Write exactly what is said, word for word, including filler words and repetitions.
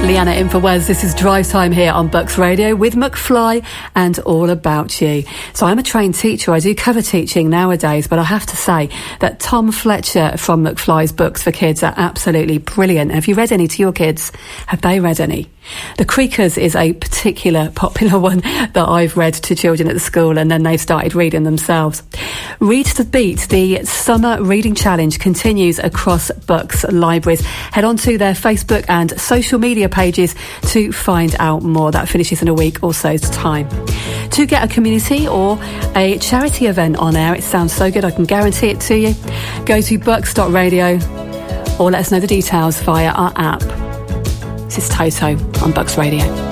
Leanna in for Wes. This is Drive Time here on Bucks Radio with McFly and All About You. So I'm a trained teacher. I do cover teaching nowadays, but I have to say that Tom Fletcher from McFly's books for kids are absolutely brilliant. Have you read any to your kids? Have they read any? The Creakers is a particular popular one that I've read to children at the school, and then they've started reading themselves. Read the Beat, the Summer Reading Challenge, continues across Bucks libraries. Head on to their Facebook and social media pages to find out more. That finishes in a week or so's time. To get a community or a charity event on air, it sounds so good, I can guarantee it to you. Go to bucks dot radio or let us know the details via our app. This is Toto on Bucks Radio.